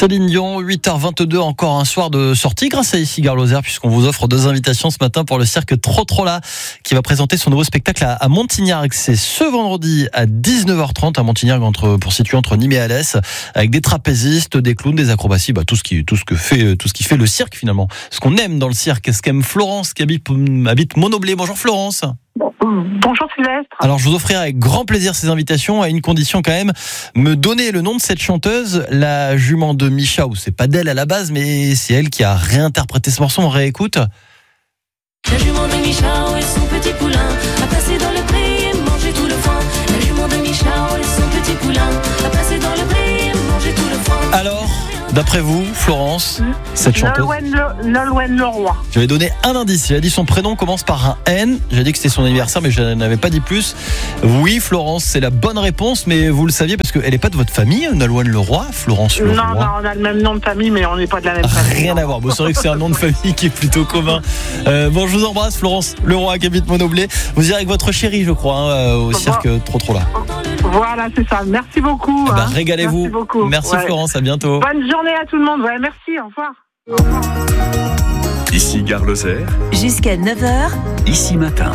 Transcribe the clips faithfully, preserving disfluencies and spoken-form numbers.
Céline Dion, huit heures vingt-deux, encore un soir de sortie grâce à Ici Gare Lozère, puisqu'on vous offre deux invitations ce matin pour le cirque Trop Trop Là, qui va présenter son nouveau spectacle à, à Montignargues. C'est ce vendredi à dix-neuf heures trente à Montignargues, entre, pour situer entre Nîmes et Alès, avec des trapézistes, des clowns, des acrobaties, bah, tout ce qui, tout ce que fait, tout ce qui fait le cirque finalement. Ce qu'on aime dans le cirque, ce qu'aime Florence qui habite, habite Monoblé. Bonjour Florence. Bonjour Sylvestre. Alors je vous offrirai avec grand plaisir ces invitations, à une condition quand même, me donner le nom de cette chanteuse, la jument de Michao. C'est pas d'elle à la base, mais c'est elle qui a réinterprété ce morceau. On réécoute. La jument de Michao et son petit poulain a passé dans le pré et mangé tout le foin. La jument de Michao et son petit poulain a passé dans le pré et mangé tout le foin. Alors, d'après vous, Florence, cette chanteuse, Nolwenn Leroy. je vais donner un indice. J'ai dit son prénom commence par un N. J'ai dit que c'était son anniversaire, mais je n'avais pas dit plus. Oui, Florence, c'est la bonne réponse, mais vous le saviez parce qu'elle n'est pas de votre famille, Nolwenn Leroy, Florence Leroy. Non, non, on a le même nom de famille, mais on n'est pas de la même famille. Rien à voir. Bon, c'est vrai que c'est un nom de famille qui est plutôt commun. Euh, bon, je vous embrasse, Florence Leroy, qui habite Monoblé. Vous irez avec votre chérie, je crois, hein, au cirque Trop Trop Là. Voilà, c'est ça. Merci beaucoup. Eh ben, hein. régalez-vous. Merci beaucoup. Merci Ouais. Florence, à bientôt. Bonne journée à tout le monde. Ouais, merci. Au revoir. Au revoir. Ici Gare Lozère, Jusqu'à neuf heures, ici matin.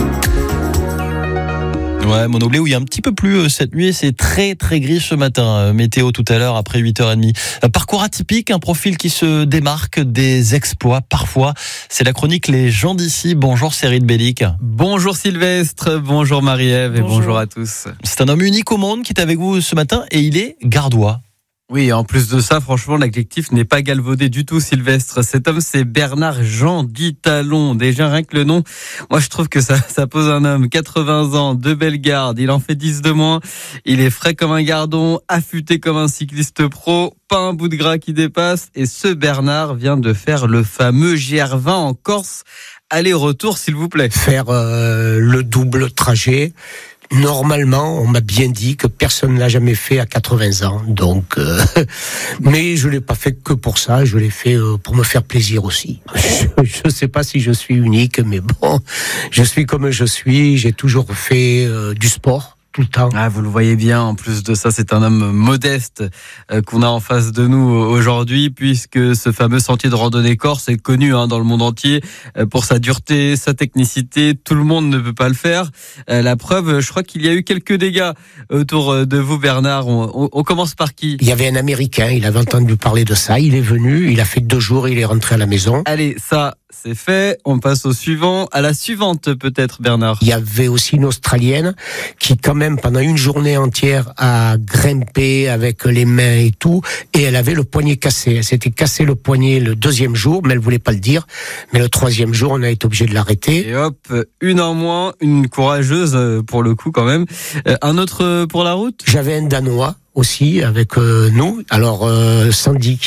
Ouais, Monoblé où il y a un petit peu plus euh, cette nuit, c'est très très gris ce matin. Euh, météo tout à l'heure après huit heures trente. Un parcours atypique, un profil qui se démarque, des exploits parfois. C'est la chronique Les gens d'ici. Bonjour Cyril Bellic. Bonjour Sylvestre, bonjour Marie-Ève et Bonjour. bonjour à tous. C'est un homme unique au monde qui est avec vous ce matin et il est gardois. Oui, en plus de ça, franchement, l'adjectif n'est pas galvaudé du tout, Sylvestre. Cet homme, c'est Bernard Jean Ditalon. Déjà, rien que le nom, moi, je trouve que ça, ça pose un homme. quatre-vingts ans, de belles gardes, il en fait dix de moins. Il est frais comme un gardon, affûté comme un cycliste pro, pas un bout de gras qui dépasse. Et ce Bernard vient de faire le fameux G R vingt en Corse. Aller-retour, s'il vous plaît. Faire euh, le double trajet. Normalement, on m'a bien dit que personne ne l'a jamais fait à quatre-vingts ans. Donc, euh, mais je l'ai pas fait que pour ça. Je l'ai fait euh, pour me faire plaisir aussi. Je ne sais pas si je suis unique, mais bon, je suis comme je suis. J'ai toujours fait euh, du sport. Tout le temps. Ah, vous le voyez bien, en plus de ça, c'est un homme modeste euh, qu'on a en face de nous aujourd'hui, puisque ce fameux sentier de randonnée corse est connu hein, dans le monde entier euh, pour sa dureté, sa technicité. Tout le monde ne peut pas le faire. Euh, la preuve, je crois qu'il y a eu quelques dégâts autour de vous, Bernard. On, on, on commence par qui ? Il y avait un Américain, il avait entendu parler de ça, il est venu, il a fait deux jours, il est rentré à la maison. Allez, ça, c'est fait. On passe au suivant. À la suivante, peut-être, Bernard. Il y avait aussi une Australienne qui, quand même, pendant une journée entière, a grimpé avec les mains et tout, et elle avait le poignet cassé. Elle s'était cassé le poignet le deuxième jour, mais elle voulait pas le dire. Mais le troisième jour, on a été obligé de l'arrêter. Et hop, une en moins, une courageuse pour le coup, quand même. Un autre pour la route ? J'avais un Danois aussi avec euh, nous, alors euh, cent dix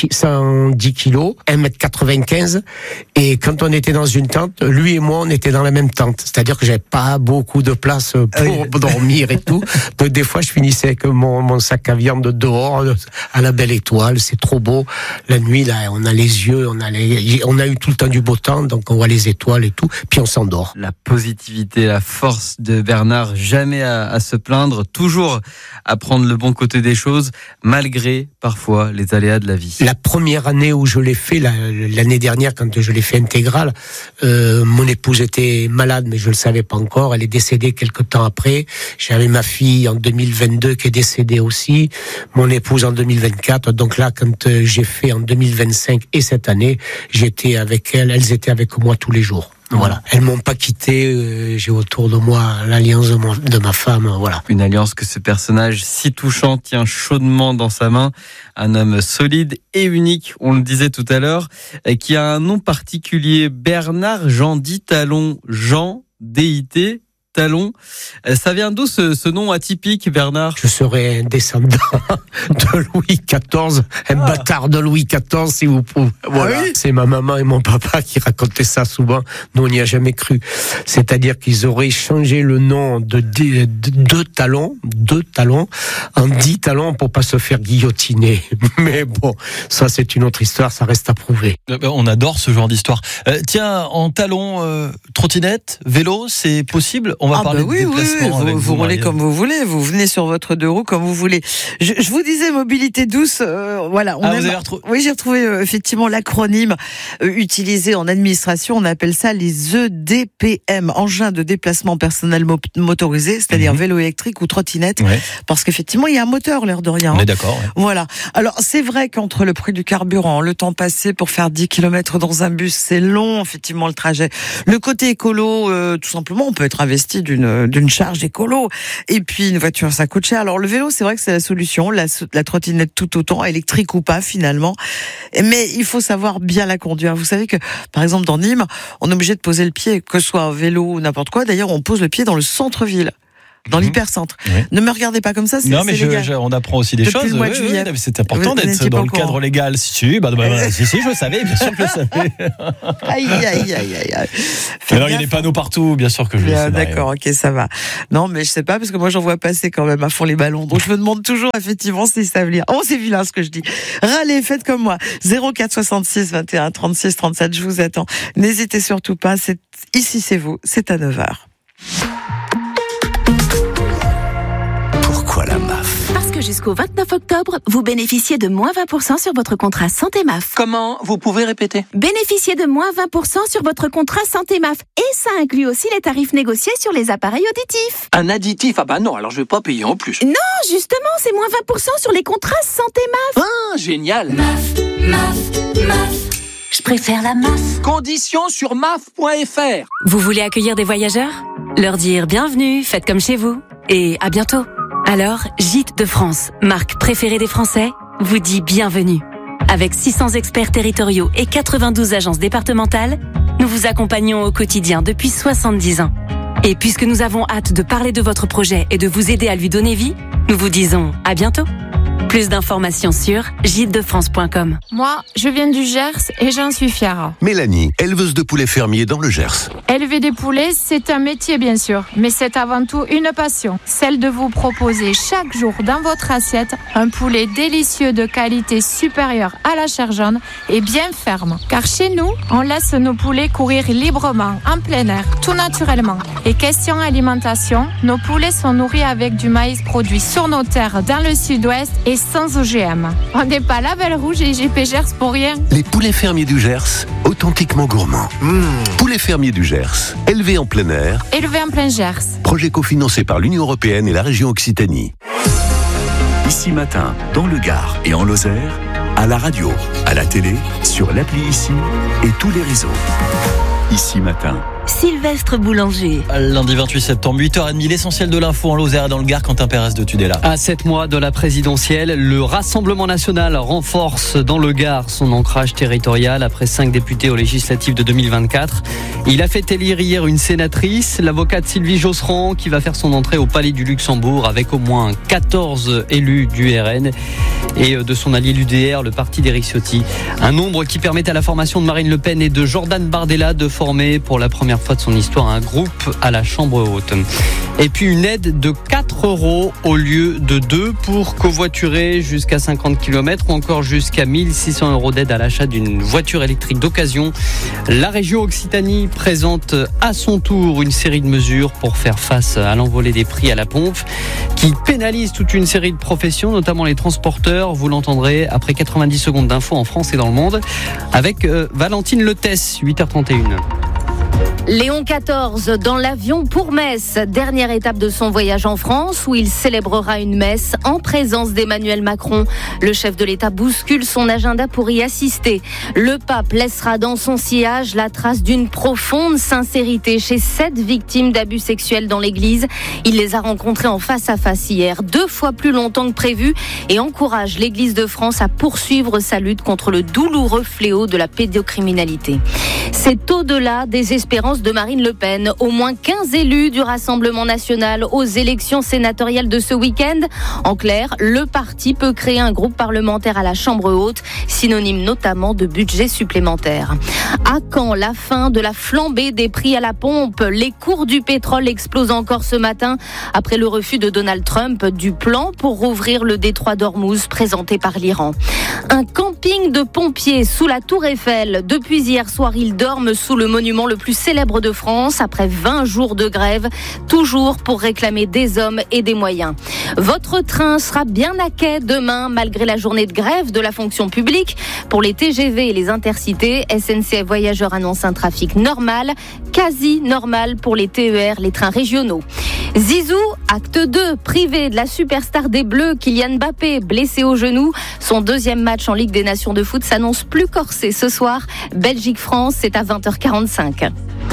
kilos, un mètre quatre-vingt-quinze, et quand on était dans une tente, lui et moi on était dans la même tente, c'est-à-dire que j'avais pas beaucoup de place pour oui. dormir et tout, donc des fois je finissais avec mon, mon sac à viande dehors à la belle étoile, c'est trop beau, la nuit là on a les yeux, on a, les, on a eu tout le temps du beau temps, donc on voit les étoiles et tout, puis on s'endort. La positivité, la force de Bernard, jamais à, à se plaindre, toujours à prendre le bon côté des choses, malgré parfois les aléas de la vie. La première année où je l'ai fait, la, l'année dernière, quand je l'ai fait intégral, euh, mon épouse était malade, mais je le savais pas encore. Elle est décédée quelque temps après. J'avais ma fille en deux mille vingt-deux qui est décédée aussi, mon épouse en deux mille vingt-quatre. Donc là, quand j'ai fait en deux mille vingt-cinq et cette année, j'étais avec elles, elles étaient avec moi tous les jours. Voilà, elles m'ont pas quitté. Euh, j'ai autour de moi l'alliance de, mon, de ma femme. Voilà, une alliance que ce personnage si touchant tient chaudement dans sa main. Un homme solide et unique, on le disait tout à l'heure, qui a un nom particulier. Bernard Jean Ditalon. Jean D I T Talon. Ça vient d'où ce, ce nom atypique, Bernard ? Je serais un descendant de Louis quatorze, un ah. bâtard de Louis quatorze, si vous pouvez. Voilà. Ah oui. C'est ma maman et mon papa qui racontaient ça souvent. Nous, on n'y a jamais cru. C'est-à-dire qu'ils auraient changé le nom de deux de talons, deux talons, en dix talons pour pas se faire guillotiner. Mais bon, ça, c'est une autre histoire, ça reste à prouver. On adore ce genre d'histoire. Euh, tiens, en talons, euh, trottinette, vélo, c'est possible ? On va Ah parler bah oui, de oui, déplacement oui, avec vous, vous, vous roulez Marie-Ève. comme vous voulez, vous venez sur votre deux roues comme vous voulez. Je, je vous disais mobilité douce, euh, voilà. On Ah, aime- vous avez retrouvé- Oui, j'ai retrouvé euh, effectivement l'acronyme euh, utilisé en administration. On appelle ça les E D P M, engins de déplacement personnel mo- motorisé, c'est-à-dire Mhm. vélo électrique ou trottinette, Ouais, parce qu'effectivement il y a un moteur, l'air de rien. on hein. est d'accord. ouais. Voilà. Alors, c'est vrai qu'entre le prix du carburant, le temps passé pour faire dix kilomètres dans un bus, c'est long, effectivement, le trajet. Le côté écolo, euh, tout simplement, on peut être investi d'une, d'une charge écolo. Et puis, une voiture, ça coûte cher. Alors, le vélo, c'est vrai que c'est la solution. La, la trottinette tout autant, électrique ou pas, finalement. Mais il faut savoir bien la conduire. Vous savez que, par exemple, dans Nîmes, on est obligé de poser le pied, que ce soit un vélo ou n'importe quoi. D'ailleurs, on pose le pied dans le centre-ville. Dans Mhm. l'hypercentre. Oui. Ne me regardez pas comme ça, c'est, Non, mais c'est je, légal. je- on apprend aussi des Depuis choses. le mois de Oui, juillet. oui, mais c'est important Vous d'être n'étiez pas dans au le courant. cadre légal. Si, si, bah, bah, bah, si, si, je le savais, bien sûr que je le savais. Aïe, aïe, aïe, aïe, aïe. Mais non, il y a des panneaux partout, bien sûr que je le Bien, sais. Marie-Ève. d'accord, ok, ça va. Non, mais je sais pas, parce que moi, j'en vois passer quand même à fond les ballons. Donc, je me demande toujours, effectivement, s'ils savent lire. Oh, c'est vilain, ce que je dis. Râlez, faites comme moi. zéro quatre soixante-six vingt et un trente-six trente-sept, je vous attends. N'hésitez surtout pas. C'est, ici, c'est vous. C'est à neuf heures. Pourquoi la M A F? Parce que jusqu'au vingt-neuf octobre, vous bénéficiez de moins vingt pour cent sur votre contrat Santé M A F. Comment? Vous pouvez répéter? Bénéficiez de moins vingt pour cent sur votre contrat Santé M A F. Et ça inclut aussi les tarifs négociés sur les appareils auditifs. Un additif? Ah bah non, alors je vais pas payer en plus. Non, justement, c'est moins vingt pour cent sur les contrats Santé M A F. Ah, génial! M A F, M A F, M A F. Je préfère la M A F. Conditions sur M A F point F R. Vous voulez accueillir des voyageurs? Leur dire bienvenue, faites comme chez vous. Et à bientôt. Alors, Gîtes de France, marque préférée des Français, vous dit bienvenue. Avec six cents experts territoriaux et quatre-vingt-douze agences départementales, nous vous accompagnons au quotidien depuis soixante-dix ans. Et puisque nous avons hâte de parler de votre projet et de vous aider à lui donner vie, nous vous disons à bientôt. Plus d'informations sur gîtes de france point com. Moi, je viens du Gers et j'en suis fière. Mélanie, éleveuse de poulets fermiers dans le Gers. Élever des poulets, c'est un métier bien sûr, mais c'est avant tout une passion. Celle de vous proposer chaque jour dans votre assiette un poulet délicieux de qualité supérieure à la chair jaune et bien ferme. Car chez nous, on laisse nos poulets courir librement, en plein air, tout naturellement. Et question alimentation, nos poulets sont nourris avec du maïs produit sur nos terres dans le sud-ouest et sans O G M. On n'est pas Label Rouge et G P Gers pour rien. Les poulets fermiers du Gers, authentiquement gourmands. Mmh. Poulets fermiers du Gers, élevés en plein air. Élevé en plein Gers. Projet cofinancé par l'Union européenne et la région Occitanie. Ici Matin, dans le Gard et en Lozère, à la radio, à la télé, sur l'appli Ici et tous les réseaux. Ici Matin. Sylvestre Boulanger. Lundi vingt-huit septembre, huit heures trente, l'essentiel de l'info en Lozère et dans le Gard, Quentin Pérez de Tudela. À sept mois de la présidentielle, le Rassemblement national renforce dans le Gard son ancrage territorial après cinq députés aux législatives de deux mille vingt-quatre. Il a fait élire hier une sénatrice, l'avocate Sylvie Josserand, qui va faire son entrée au Palais du Luxembourg avec au moins quatorze élus du R N et de son allié l'U D R, le parti d'Éric Ciotti. Un nombre qui permet à la formation de Marine Le Pen et de Jordan Bardella de former pour la première fois de son histoire un groupe à la Chambre haute. Et puis une aide de quatre euros au lieu de deux pour covoiturer jusqu'à cinquante kilomètres ou encore jusqu'à mille six cents euros d'aide à l'achat d'une voiture électrique d'occasion. La région Occitanie présente à son tour une série de mesures pour faire face à l'envolée des prix à la pompe qui pénalise toute une série de professions, notamment les transporteurs. Vous l'entendrez après quatre-vingt-dix secondes d'infos en France et dans le monde avec euh, Valentine Letès, huit heures trente et une. Léon quatorze dans l'avion pour Metz, dernière étape de son voyage en France où il célébrera une messe en présence d'Emmanuel Macron. Le chef de l'État bouscule son agenda pour y assister. Le pape laissera dans son sillage la trace d'une profonde sincérité chez sept victimes d'abus sexuels dans l'église. Il les a rencontrées en face à face hier, deux fois plus longtemps que prévu, et encourage l'Église de France à poursuivre sa lutte contre le douloureux fléau de la pédocriminalité. C'est au-delà des espérances de Marine Le Pen. Au moins quinze élus du Rassemblement national aux élections sénatoriales de ce week-end. En clair, le parti peut créer un groupe parlementaire à la Chambre haute, synonyme notamment de budget supplémentaire. À quand la fin de la flambée des prix à la pompe? Les cours du pétrole explosent encore ce matin après le refus de Donald Trump du plan pour rouvrir le détroit d'Ormuz présenté par l'Iran. Un camping de pompiers sous la Tour Eiffel. Depuis hier soir, ils dorment sous le monument le plus célèbre de France après vingt jours de grève, toujours pour réclamer des hommes et des moyens. Votre train sera bien à quai demain, malgré la journée de grève de la fonction publique. Pour les T G V et les intercités, S N C F Voyageurs annonce un trafic normal, quasi normal pour les T E R, les trains régionaux. Zizou, acte deux, privé de la superstar des Bleus, Kylian Mbappé, blessé au genou. Son deuxième match en Ligue des Nations de foot s'annonce plus corsé ce soir. Belgique-France, c'est à vingt heures quarante-cinq.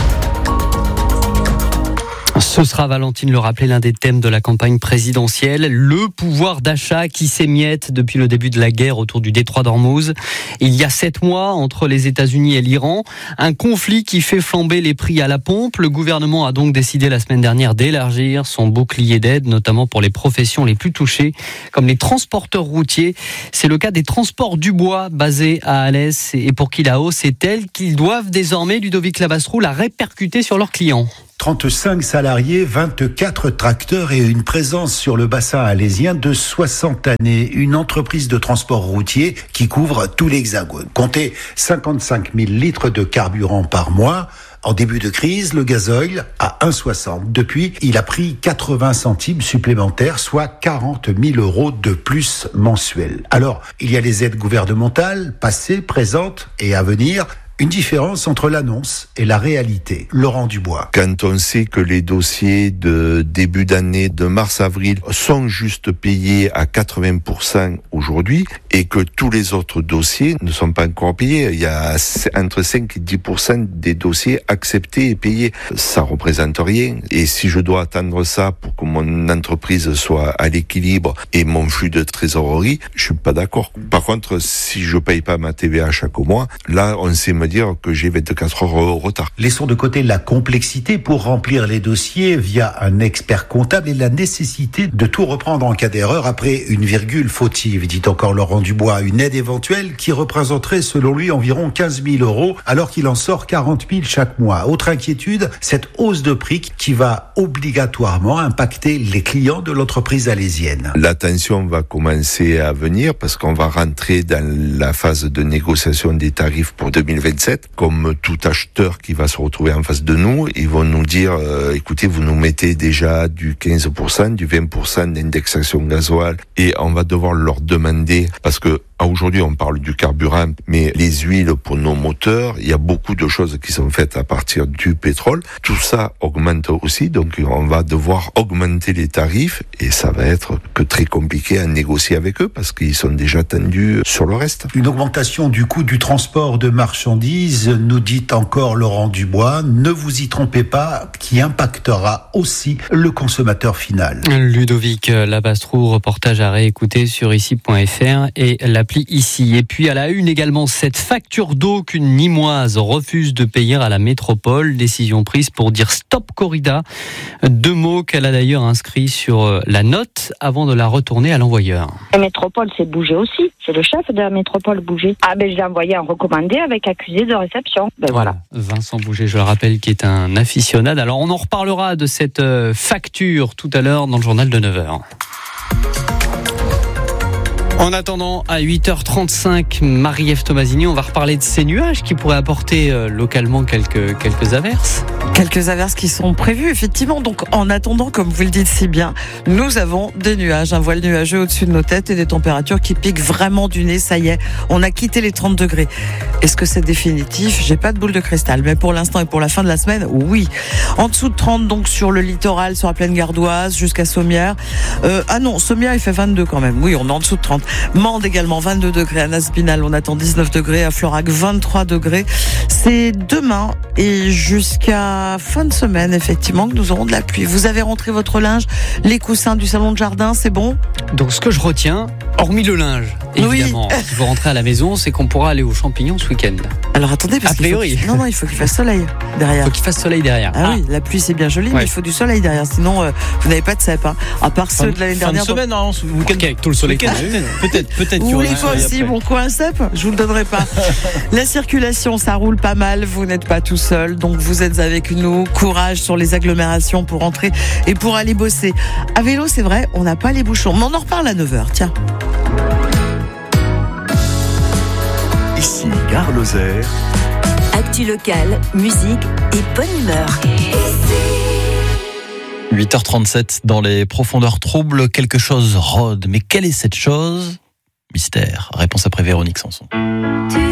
Ce sera, Valentine le rappelait, l'un des thèmes de la campagne présidentielle, le pouvoir d'achat qui s'émiette depuis le début de la guerre autour du détroit d'Ormuz. Il y a sept mois entre les États-Unis et l'Iran, un conflit qui fait flamber les prix à la pompe. Le gouvernement a donc décidé la semaine dernière d'élargir son bouclier d'aide, notamment pour les professions les plus touchées, comme les transporteurs routiers. C'est le cas des transports du bois basés à Alès et pour qui la hausse est telle qu'ils doivent désormais, Ludovic Labasseroux, la répercuter sur leurs clients. trente-cinq salariés, vingt-quatre tracteurs et une présence sur le bassin alésien de soixante années. Une entreprise de transport routier qui couvre tout l'Hexagone. Comptez cinquante-cinq mille litres de carburant par mois. En début de crise, le gasoil à un euro soixante. Depuis, il a pris quatre-vingts centimes supplémentaires, soit quarante mille euros de plus mensuels. Alors, il y a les aides gouvernementales, passées, présentes et à venir. Une différence entre l'annonce et la réalité. Laurent Dubois. Quand on sait que les dossiers de début d'année, de mars-avril, sont juste payés à quatre-vingts pour cent aujourd'hui et que tous les autres dossiers ne sont pas encore payés, il y a entre cinq et dix pour cent des dossiers acceptés et payés. Ça représente rien. Et si je dois attendre ça pour que mon entreprise soit à l'équilibre et mon flux de trésorerie, je suis pas d'accord. Par contre, si je paye pas ma T V A chaque mois, là, on sait me dire que j'ai vingt-quatre heures au retard. Laissons de côté la complexité pour remplir les dossiers via un expert comptable et la nécessité de tout reprendre en cas d'erreur après une virgule fautive, dit encore Laurent Dubois. Une aide éventuelle qui représenterait selon lui environ quinze mille euros alors qu'il en sort quarante mille chaque mois. Autre inquiétude, cette hausse de prix qui va obligatoirement impacter les clients de l'entreprise alésienne. La tension va commencer à venir parce qu'on va rentrer dans la phase de négociation des tarifs pour deux mille vingt-sept. Comme tout acheteur qui va se retrouver en face de nous, ils vont nous dire euh, écoutez, vous nous mettez déjà du quinze pour cent, du vingt pour cent d'indexation gasoil et on va devoir leur demander, parce que aujourd'hui on parle du carburant, mais les huiles pour nos moteurs, il y a beaucoup de choses qui sont faites à partir du pétrole. Tout ça augmente aussi, donc on va devoir augmenter les tarifs et ça va être que très compliqué à négocier avec eux parce qu'ils sont déjà tendus sur le reste. Une augmentation du coût du transport de marchandises, nous dit encore Laurent Dubois, ne vous y trompez pas, qui impactera aussi le consommateur final. Ludovic Labasseroux, reportage à réécouter sur ici point f r et l'appli Ici. Et puis à la une également, cette facture d'eau qu'une Nîmoise refuse de payer à la métropole. Décision prise pour dire stop corrida. Deux mots qu'elle a d'ailleurs inscrits sur la note avant de la retourner à l'envoyeur. La métropole s'est bougée aussi. C'est le chef de la métropole bougé. Ah ben je l'ai envoyé en recommandé avec accusé de réception. Ben voilà. Vincent Bouget, je le rappelle, qui est un aficionade. Alors on en reparlera de cette facture tout à l'heure dans le journal de neuf heures. En attendant, à huit heures trente-cinq, Marie-Ève Tomasini, on va reparler de ces nuages qui pourraient apporter euh, localement quelques, quelques averses. Quelques averses qui sont prévues, effectivement. Donc, en attendant, comme vous le dites si bien, nous avons des nuages, un voile nuageux au-dessus de nos têtes et des températures qui piquent vraiment du nez. Ça y est, on a quitté les trente degrés. Est-ce que c'est définitif ? J'ai pas de boule de cristal, mais pour l'instant et pour la fin de la semaine, oui. En dessous de trente, donc, sur le littoral, sur la plaine gardoise, jusqu'à Sommières. Euh, ah non, Sommières, il fait vingt-deux quand même. Oui, on est en dessous de trente. Mende également, vingt-deux degrés. À Naspinal, on attend dix-neuf degrés. À Florac, vingt-trois degrés. C'est demain et jusqu'à fin de semaine, effectivement, que nous aurons de la pluie. Vous avez rentré votre linge, les coussins du salon de jardin, c'est bon ? Donc, ce que je retiens, hormis le linge, évidemment, oui. Qu'il faut rentrer à la maison, c'est qu'on pourra aller aux champignons ce week-end. Alors, attendez, parce a priori. Qu'il faut... Non, non, il faut qu'il fasse soleil derrière. Il faut qu'il fasse soleil derrière. Ah, ah. oui, la pluie, c'est bien joli, ouais. Mais il faut du soleil derrière. Sinon, euh, vous n'avez pas de cèpe. Hein. À part ceux fin, de l'année fin dernière. Fin de semaine, donc... non, ce week-end. Okay, avec tout le soleil. peut-être, peut-être. Vous voulez quoi après. aussi, mon coin cep? Je vous le donnerai pas. La circulation, ça roule pas mal. Vous n'êtes pas tout seul, donc vous êtes avec nous. Courage sur les agglomérations pour rentrer et pour aller bosser. À vélo, c'est vrai, on n'a pas les bouchons. Mais on en reparle à neuf heures, tiens. Ici, Gare Lozère. Actu locale, musique et bonne humeur. huit heures trente-sept dans les profondeurs troubles, quelque chose rôde. Mais quelle est cette chose? Mystère. Réponse après Véronique Sanson.